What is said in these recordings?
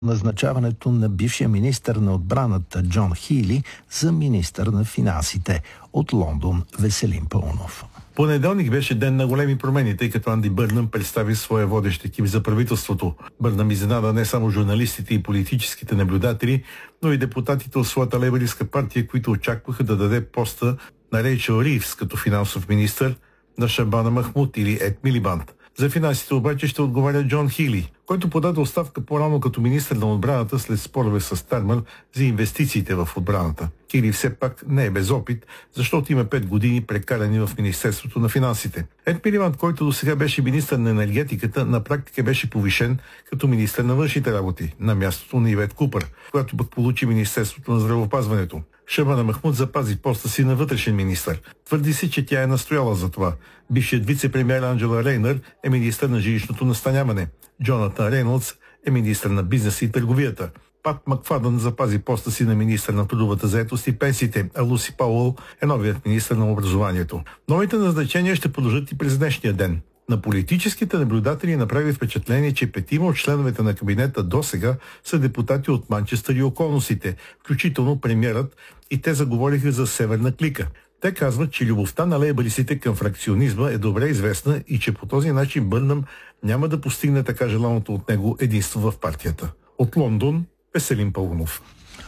назначаването на бившия министър на отбраната Джон Хили за министър на финансите. От Лондон Веселин Паунов. Понеделник беше ден на големи промени, тъй като Анди Бърнъм представи своя водещ екип за правителството. Бърнъм изненада не само журналистите и политическите наблюдатели, но и депутатите от своята лейбъристка партия, които очакваха да даде поста на Рейчел Ривз като финансов министър, на Шабана Махмуд или Ед Милибанд. За финансите обаче ще отговаря Джон Хили, който подаде оставка по-рано като министър на отбраната след спорове с Стармър за инвестициите в отбраната. Хили все пак не е без опит, защото има 5 години прекарани в Министерството на финансите. Ед Милибанд, който до сега беше министър на енергетиката, на практика беше повишен като министър на външните работи на мястото на Ивет Купър, която пък получи Министерството на здравеопазването. Шабана Махмуд запази поста си на вътрешен министър. Твърди се, че тя е настояла за това. Бившият вице-премиер Анджела Рейнър е министър на жилищното настаняване. Джонатан Рейнолдс е министър на бизнеса и търговията. Пат Макфадън запази поста си на министър на трудовата заетост и пенсиите, а Луси Пауъл е новият министър на образованието. Новите назначения ще продължат и през днешния ден. На политическите наблюдатели направи впечатление, че 5 от членовете на кабинета досега са депутати от Манчестър и околностите, включително премиерът, и те заговориха за северна клика. Те казват, че любовта на лейбъристите към фракционизма е добре известна и че по този начин Бърнъм няма да постигне така желаното от него единство в партията. От Лондон Веселин Паунов.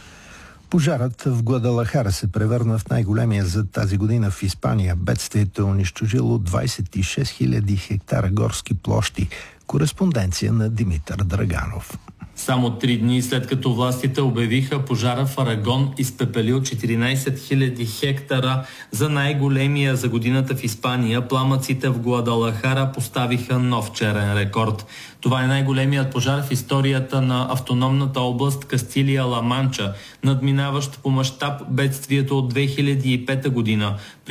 Пожарът в Гвадалахара се превърна в най-големия за тази година в Испания. Бедствието е унищожило 26 000 хектара горски площи. Кореспонденция на Димитър Драганов. Само 3 дни след като властите обявиха пожара в Арагон изпепелил 14 000 хектара за най-големия за годината в Испания, пламъците в Гвадалахара поставиха нов черен рекорд. Това е най-големият пожар в историята на автономната област Кастилия-Ла Манча, надминаващ по мащаб бедствието от 2005 година.